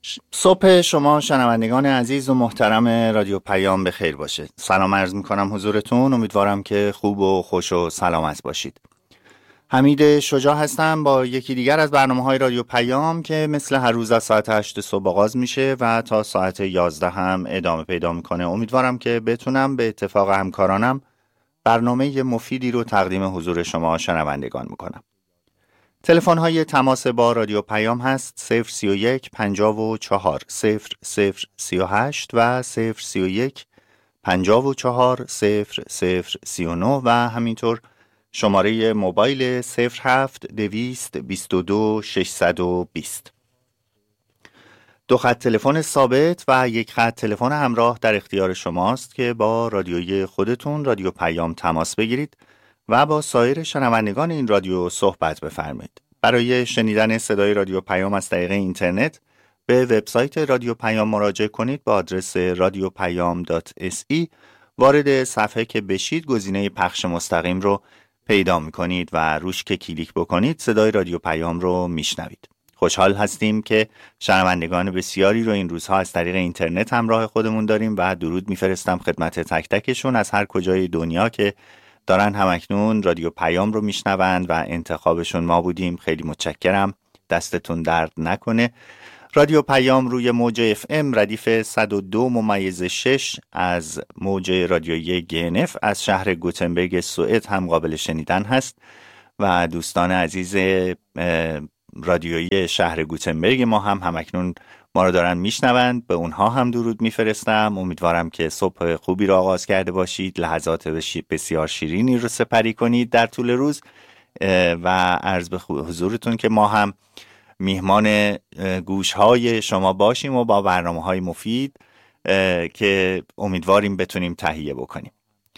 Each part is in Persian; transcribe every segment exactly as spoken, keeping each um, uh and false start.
صبح شما شنوندگان عزیز و محترم رادیو پیام به خیر باشه. سلام عرض میکنم حضورتون. امیدوارم که خوب و خوش و سلامت باشید. حمید شجاع هستم با یکی دیگر از برنامه‌های رادیو پیام که مثل هر روز از ساعت هشت صبح آغاز میشه و تا ساعت یازده هم ادامه پیدا میکنه. امیدوارم که بتونم به اتفاق همکارانم برنامه مفیدی رو تقدیم حضور شما شنوندگان میکنم. تلفن های تماس با رادیو پیام هست صفر سی و یک پنجاه و چهار صفر صفر سی و هشت و صفر سی و یک پنجاه و چهار صفر صفر سی و نه و همینطور شماره موبایل صفر هفت دویست بیست و دو ششصد و بیست. دو خط تلفن ثابت و یک خط تلفن همراه در اختیار شماست که با رادیوی خودتون رادیو پیام تماس بگیرید و با سایر شنوندگان این رادیو صحبت بفرمایید. برای شنیدن صدای رادیو پیام از طریق اینترنت به وبسایت رادیو پیام مراجعه کنید. با آدرس رادیو پیام دات اس ای وارد صفحه که بشید گزینه پخش مستقیم رو پیدا می‌کنید و روش که کلیک بکنید صدای رادیو پیام رو میشنوید. خوشحال هستیم که شنوندگان بسیاری رو این روزها از طریق اینترنت همراه خودمون داریم و درود میفرستم خدمت تک تکشون از هر کجای دنیا که دارن همکنون رادیو پیام رو میشنوند و انتخابشون ما بودیم. خیلی متشکرم، دستتون درد نکنه. رادیو پیام روی موج اف ام ردیف صد و دو ممیز شش از موج رادیویی گنف از شهر گوتنبرگ سوئد هم قابل شنیدن هست و دوستان عزیز رادیویی شهر گوتنبرگ ما هم همکنون ما رو دارن میشنوند. به اونها هم درود میفرستم. امیدوارم که صبح خوبی رو آغاز کرده باشید، لحظات بسیار شیرینی رو سپری کنید در طول روز و عرض به حضورتون که ما هم میهمان گوشهای شما باشیم و با برنامه‌های مفید که امیدواریم بتونیم تهیه بکنیم.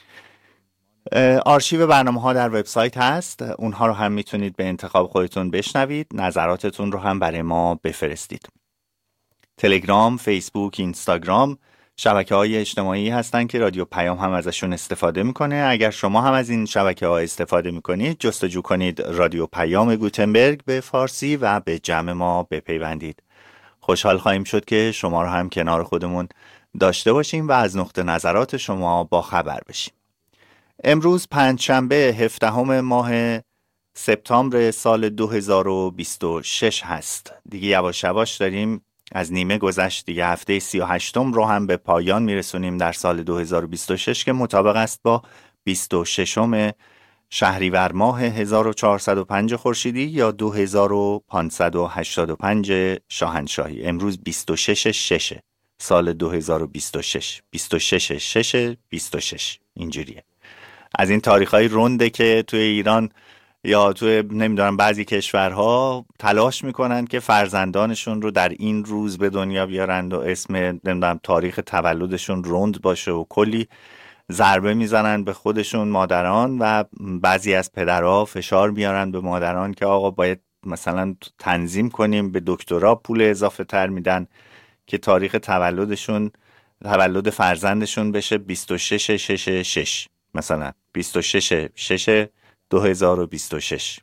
آرشیو برنامه‌ها در وبسایت هست، اونها رو هم میتونید به انتخاب خودتون بشنوید. نظراتتون رو هم برای ما بفرستید. تلگرام، فیسبوک، اینستاگرام شبکه‌های اجتماعی هستن که رادیو پیام هم ازشون استفاده میکنه. اگر شما هم از این شبکه‌ها استفاده میکنید جستجو کنید رادیو پیام گوتنبرگ به فارسی و به جمع ما بپیوندید. خوشحال خواهیم شد که شما رو هم کنار خودمون داشته باشیم و از نقطه نظرات شما با خبر بشیم. امروز پنجشنبه هفدهم ماه سپتامبر سال دو هزار و بیست و شش هست. دیگه یواش یواش داریم از نیمه گذشت، دیگه هفته سی و هشتم رو هم به پایان میرسونیم در سال دو هزار و بیست و شش که مطابق است با بیست و ششم شهریور ماه هزار و چهارصد و پنج خورشیدی یا دو هزار و پانصد و هشتاد و پنج شاهنشاهی. امروز بیست و شش شش سال دو هزار و بیست و شش، بیست و شش شش بیست و شش اینجوریه. از این تاریخ‌های رنده که توی ایران یا توی نمیدونم بعضی کشورها تلاش میکنن که فرزندانشون رو در این روز به دنیا بیارند و اسم نمیدونم تاریخ تولدشون رند باشه و کلی ضربه میزنن به خودشون مادران و بعضی از پدرها فشار میارن به مادران که آقا باید مثلا تنظیم کنیم، به دکترا پول اضافه تر میدن که تاریخ تولدشون تولد فرزندشون بشه بیست و شش شش شش، مثلا بیست و شش شش دو هزار و بیست و شش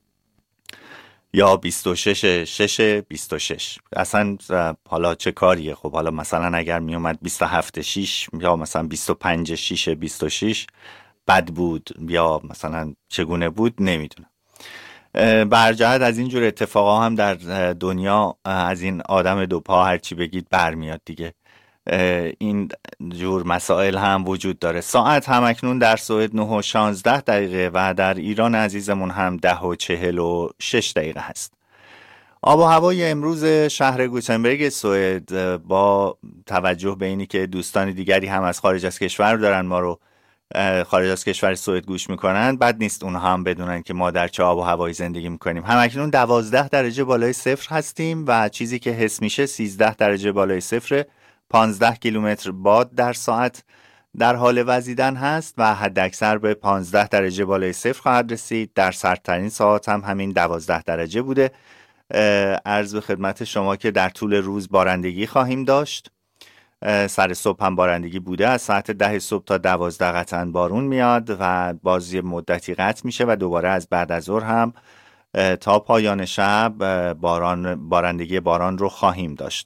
یا بیست و شش شش بیست و شش. اصلا حالا چه کاریه؟ خب حالا مثلا اگر می اومد بیست و هفت شش یا مثلا بیست و پنج شش بیست و شش بد بود یا مثلا چگونه بود نمیدونم. برجهت از اینجور اتفاقا هم در دنیا از این آدم دو پا هرچی بگید برمیاد دیگه. این جور مسائل هم وجود داره. ساعت هم اکنون در سوئد نه و شانزده دقیقه و در ایران عزیزمون هم ده و چهل و شش دقیقه هست. آب و هوای امروز شهر گوتنبرگ سوئد با توجه به اینی که دوستان دیگری هم از خارج از کشور دارن ما رو خارج از کشور سوئد گوش میکنن، بد نیست اونها هم بدونن که ما در چه آب و هوایی زندگی میکنیم. هم اکنون دوازده درجه بالای صفر هستیم و چیزی که حس میشه سیزده درجه بالای صفر، پانزده کیلومتر باد در ساعت در حال وزیدن هست و حداکثر به پانزده درجه بالای صفر خواهد رسید. در سردترین ساعت هم همین دوازده درجه بوده. عرض به خدمت شما که در طول روز بارندگی خواهیم داشت. سر صبح هم بارندگی بوده، از ساعت ده صبح تا دوازده قطعا بارون میاد و باز یه مدتی قطع میشه و دوباره از بعد از ظهر هم تا پایان شب باران بارندگی باران رو خواهیم داشت.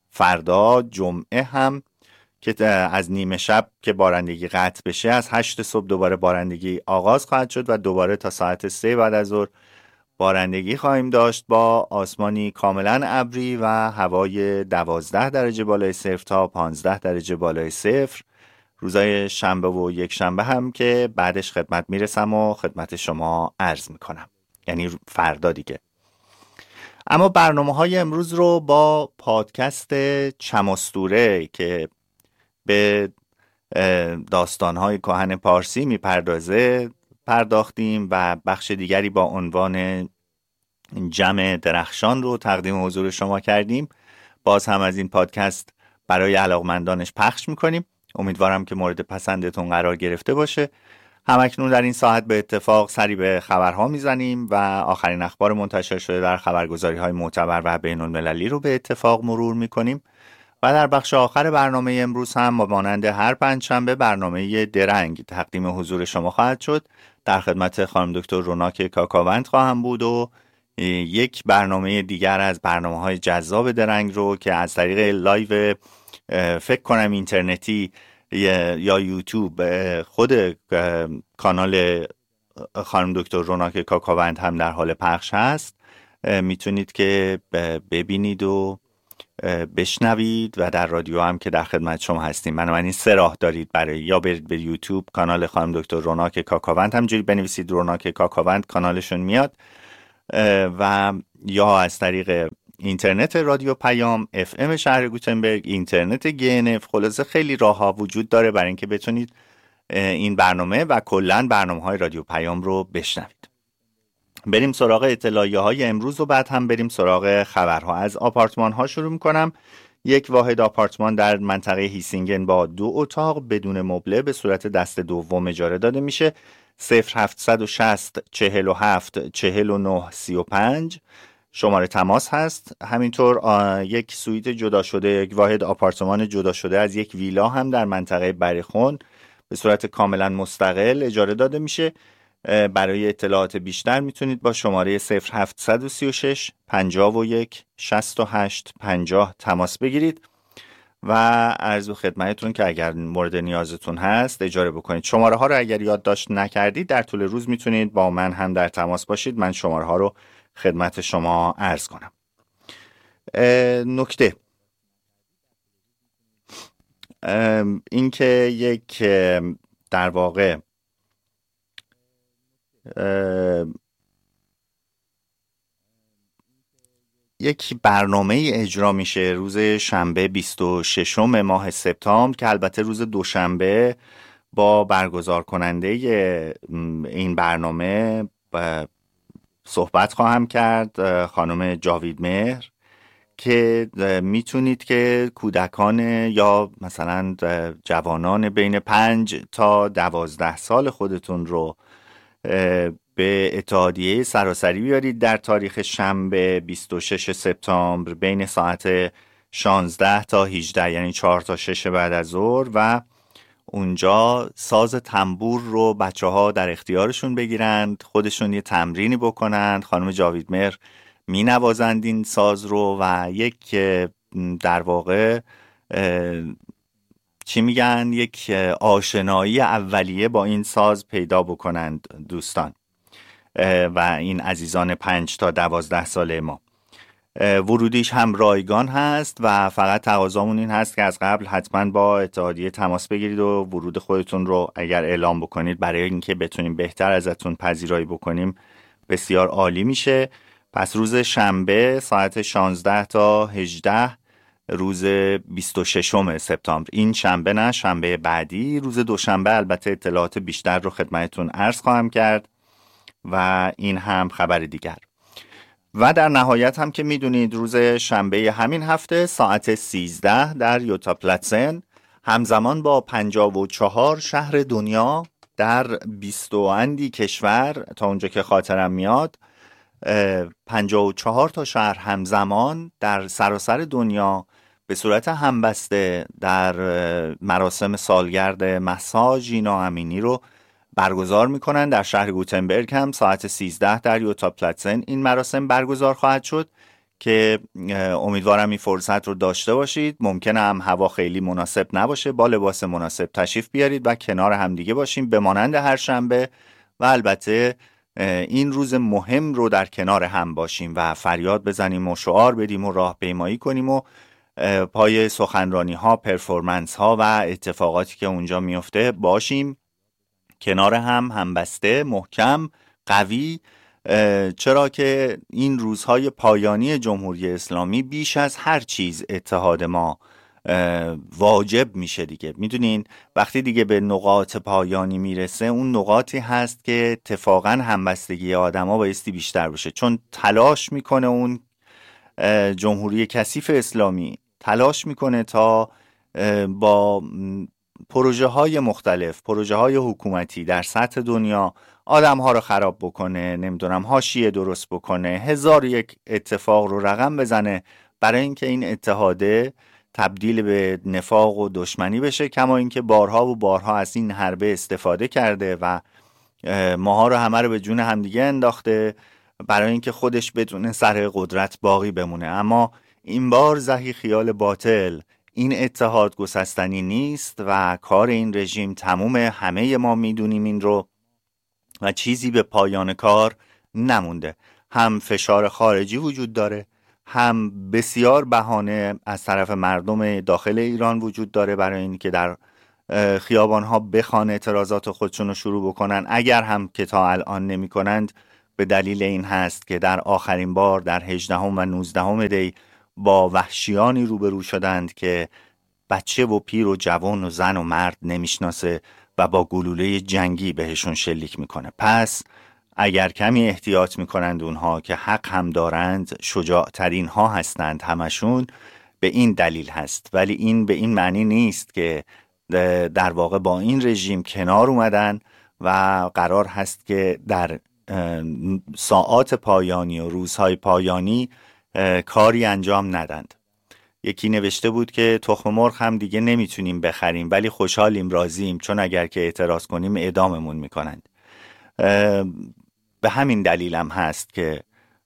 فردا جمعه هم که از نیمه شب که بارندگی قطع بشه از هشت صبح دوباره بارندگی آغاز خواهد شد و دوباره تا ساعت سه بعد از ظهر بارندگی خواهیم داشت با آسمانی کاملا ابری و هوای دوازده درجه بالای صفر تا پانزده درجه بالای صفر. روزای شنبه و یک شنبه هم که بعدش خدمت میرسم و خدمت شما عرض میکنم، یعنی فردا دیگه. اما برنامه های امروز رو با پادکست چماسطوره که به داستان‌های کهن پارسی میپردازه پرداختیم و بخش دیگری با عنوان جمع درخشان رو تقدیم حضور شما کردیم. باز هم از این پادکست برای علاقمندانش پخش میکنیم. امیدوارم که مورد پسندتون قرار گرفته باشه. همکنون در این ساعت به اتفاق سری به خبرها میزنیم و آخرین اخبار منتشر شده در خبرگزاری‌های معتبر و بین‌المللی رو به اتفاق مرور میکنیم و در بخش آخر برنامه امروز هم مانند هر پنجشنبه برنامه درنگ تقدیم حضور شما خواهد شد. در خدمت خانم دکتر روناک کاکاوند خواهم بود و یک برنامه دیگر از برنامه‌های جذاب درنگ رو که از طریق لایو فکر کنم اینترنتی یا یوتیوب خود کانال خانم دکتر روناک کاکاوند هم در حال پخش هست میتونید که ببینید و بشنوید و در رادیو هم که در خدمت شما هستیم. بنابراین سه راه دارید برای یا برید به یوتیوب کانال خانم دکتر روناک کاکاوند، همجوری بنویسید روناک کاکاوند کانالشون میاد، و یا از طریق اینترنت رادیو پیام اف ام شهر گوتنبرگ، اینترنت گی ان اف. خلاصه خیلی راه ها وجود داره برای اینکه بتونید این برنامه و کلا برنامه های رادیو پیام رو بشنوید. بریم سراغ اطلاعیه های امروز و بعد هم بریم سراغ خبرها. از آپارتمان ها شروع میکنم. یک واحد آپارتمان در منطقه هیسینگن با دو اتاق بدون مبله به صورت دست دوم اجاره داده میشه. صفر هفتصد و شصت چهل و هفت چهل و نه سی و پنج شماره تماس هست. همینطور یک سویت جدا شده، یک واحد آپارتمان جدا شده از یک ویلا هم در منطقه بریخون به صورت کاملا مستقل اجاره داده میشه. برای اطلاعات بیشتر میتونید با شماره صفر هفتصد و سی و شش پنجاه و یک شصت و هشت پنجاه تماس بگیرید و عرض به خدمتتون که اگر مورد نیازتون هست اجاره بکنید. شماره ها رو اگر یادداشت نکردید در طول روز میتونید با من هم در تماس باشید، من شماره ها رو خدمت شما عرض کنم. نکته این که یک در واقع یک برنامه اجرا میشه روز شنبه بیست و ششم ماه سپتامبر که البته روز دوشنبه با برگزار کننده این برنامه صحبت خواهم کرد، خانم جاوید مهر، که میتونید که کودکان یا مثلا جوانان بین پنج تا دوازده سال خودتون رو به اتحادیه سراسری بیارید در تاریخ شنبه بیست و ششم سپتامبر بین ساعت شانزده تا هجده، یعنی چهار تا شش بعد از ظهر، و اونجا ساز تنبور رو بچه ها در اختیارشون بگیرند، خودشون یه تمرینی بکنند. خانم جاوید مهر می نوازند این ساز رو و یک در واقع چی میگن یک آشنایی اولیه با این ساز پیدا بکنند دوستان و این عزیزان پنج تا دوازده ساله ما. ورودیش هم رایگان هست و فقط تقاضامون این هست که از قبل حتما با اتحادیه تماس بگیرید و ورود خودتون رو اگر اعلام بکنید برای اینکه بتونیم بهتر ازتون پذیرایی بکنیم بسیار عالی میشه. پس روز شنبه ساعت شانزده تا هجده روز بیست و ششم سپتامبر، این شنبه نه شنبه بعدی. روز دوشنبه البته اطلاعات بیشتر رو خدمتتون عرض خواهم کرد و این هم خبر دیگر. و در نهایت هم که میدونید روز شنبه همین هفته ساعت سیزده در یوتا پلاتسن همزمان با پنجاه و چهار شهر دنیا در بیست و اندی کشور تا اونجا که خاطرم میاد پنجاه و چهار تا شهر همزمان در سراسر دنیا به صورت همبسته در مراسم سالگرد مهسا ژینا امینی رو برگزار میکنن. در شهر گوتنبرگ هم ساعت سیزده در یوتا پلاتسن این مراسم برگزار خواهد شد که امیدوارم این فرصت رو داشته باشید. ممکنه هم هوا خیلی مناسب نباشه، با لباس مناسب تشریف بیارید و کنار هم دیگه باشیم به مانند هر شنبه و البته این روز مهم رو در کنار هم باشیم و فریاد بزنیم و شعار بدیم و راهپیمایی کنیم و پای سخنرانی ها، پرفورمنس ها و اتفاقاتی که اونجا میفته باشیم، کنار هم همبسته، محکم، قوی، چرا که این روزهای پایانی جمهوری اسلامی بیش از هر چیز اتحاد ما واجب میشه دیگه. میدونین وقتی دیگه به نقاط پایانی میرسه، اون نقاطی هست که اتفاقا همبستگی آدم ها بایستی بیشتر بشه، چون تلاش میکنه اون جمهوری کثیف اسلامی تلاش میکنه تا با پروژه های مختلف، پروژه های حکومتی در سطح دنیا آدم ها رو خراب بکنه، نمیدونم حاشیه درست بکنه، هزار یک اتفاق رو رقم بزنه برای اینکه این اتحاده تبدیل به نفاق و دشمنی بشه، کما اینکه بارها و بارها از این حربه استفاده کرده و ماها رو همه رو به جون همدیگه انداخته برای اینکه خودش بدون سر قدرت باقی بمونه. اما این بار زهی خیال باطل، این اتحاد گسستنی نیست و کار این رژیم تمومه، همه ما میدونیم این رو و چیزی به پایان کار نمونده. هم فشار خارجی وجود داره، هم بسیار بهانه از طرف مردم داخل ایران وجود داره برای اینکه در خیابانها بخوان اعتراضات خودشون رو شروع بکنن. اگر هم که تا الان نمی کنند به دلیل این هست که در آخرین بار در هجدهم و نوزدهم دی با وحشیانی روبرو شدند که بچه و پیر و جوان و زن و مرد نمیشناسه و با گلوله جنگی بهشون شلیک میکنه. پس اگر کمی احتیاط میکنند اونها که حق هم دارند، شجاع ترین ها هستند همشون، به این دلیل هست. ولی این به این معنی نیست که در واقع با این رژیم کنار اومدن و قرار هست که در ساعات پایانی و روزهای پایانی کاری انجام ندند. یکی نوشته بود که تخم مرغ هم دیگه نمیتونیم بخریم ولی خوشحالیم، راضیم، چون اگر که اعتراض کنیم اعداممون میکنند. به همین دلیل هم هست که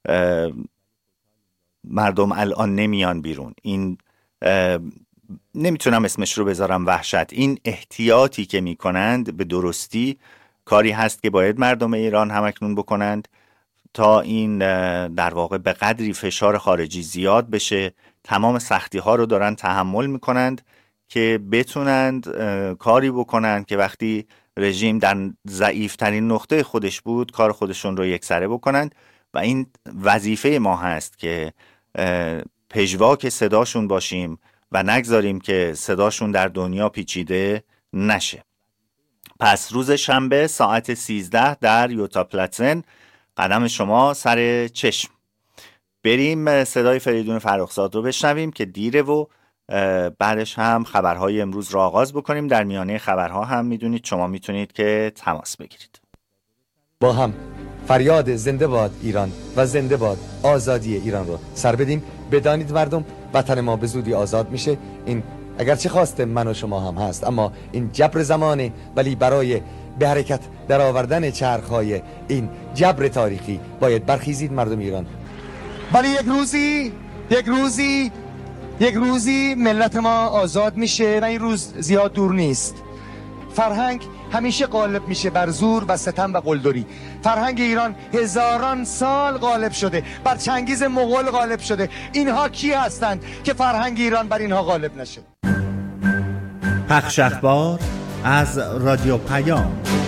مردم الان نمیان بیرون. این نمیتونم اسمش رو بذارم وحشت، این احتیاطی که میکنند به درستی کاری هست که باید مردم ایران همکنون بکنند تا این در واقع به قدری فشار خارجی زیاد بشه. تمام سختی ها رو دارن تحمل میکنند که بتونند کاری بکنند که وقتی رژیم در ضعیفترین نقطه خودش بود کار خودشون رو یکسره بکنند و این وظیفه ما هست که پژواک صداشون باشیم و نگذاریم که صداشون در دنیا پیچیده نشه. پس روز شنبه ساعت سیزده در یوتا پلاتن قدم شما سر چشم. بریم صدای فریدون فرخزاد رو بشنویم که دیره و بعدش هم خبرهای امروز رو آغاز بکنیم. در میانه خبرها هم میدونید شما میتونید که تماس بگیرید. با هم فریاد زنده باد ایران و زنده باد آزادی ایران رو سر بدیم. بدانید مردم، وطن ما به زودی آزاد میشه. این اگرچه خواست من و شما هم هست، اما این جبر زمانه، ولی برای به حرکت در آوردن چرخهای این جبر تاریخی باید برخیزید مردم ایران. ولی یک روزی یک روزی یک روزی ملت ما آزاد میشه و این روز زیاد دور نیست. فرهنگ همیشه غالب میشه بر زور و ستم و قلدری. فرهنگ ایران هزاران سال غالب شده، بر چنگیز مغول غالب شده. اینها کی هستند که فرهنگ ایران بر اینها غالب نشه؟ پخش اخبار از رادیو پیام.